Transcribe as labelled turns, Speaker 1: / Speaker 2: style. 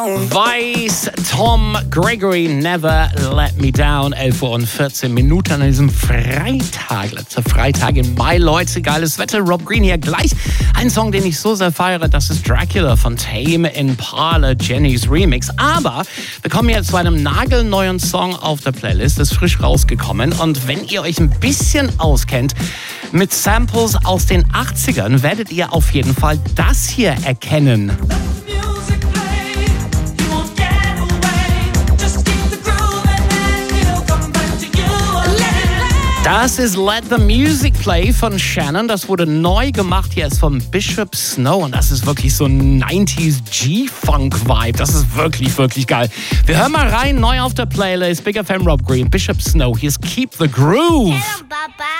Speaker 1: Weiß Tom Gregory, Never Let Me Down, 11:14 an diesem Freitag, letzter Freitag im Mai. Leute, geiles Wetter, Rob Green hier gleich. Ein Song, den ich so sehr feiere, das ist Dracula von Tame Impala, Jennys Remix. Aber wir kommen jetzt zu einem nagelneuen Song auf der Playlist, ist frisch rausgekommen. Und wenn ihr euch ein bisschen auskennt mit Samples aus den 80ern, werdet ihr auf jeden Fall das hier erkennen. Das ist Let the Music Play von Shannon. Das wurde neu gemacht. Hier ist von Bishop Snow. Und das ist wirklich so ein 90s G-Funk-Vibe. Das ist wirklich, wirklich geil. Wir hören mal rein, neu auf der Playlist. Big FM Rob Green, Bishop Snow. Hier ist Keep the Groove.